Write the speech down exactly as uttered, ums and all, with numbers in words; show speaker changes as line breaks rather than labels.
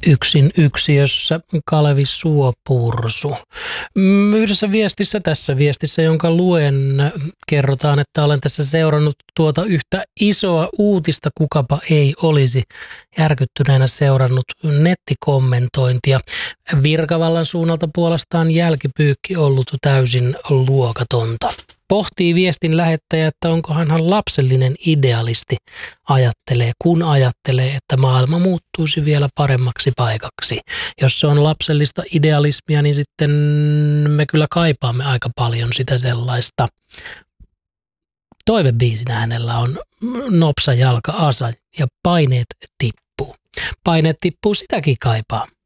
Yksin yksiössä Kalevi Suopursu. Yhdessä viestissä, tässä viestissä, jonka luen, kerrotaan, että olen tässä seurannut tuota yhtä isoa uutista, kukapa ei olisi, järkyttyneenä seurannut nettikommentointia. Virkavallan suunnalta puolestaan jälkipyykki ollut täysin luokatonta. Pohtii viestin lähettäjä, että onkohan hän lapsellinen idealisti, ajattelee, kun ajattelee, että maailma muuttuisi vielä paremmaksi paikaksi. Jos se on lapsellista idealismia, niin sitten me kyllä kaipaamme aika paljon sitä sellaista. Toivebiisinä hänellä on Nopsa jalka asa ja paineet tippuu. Paineet tippuu, sitäkin kaipaa.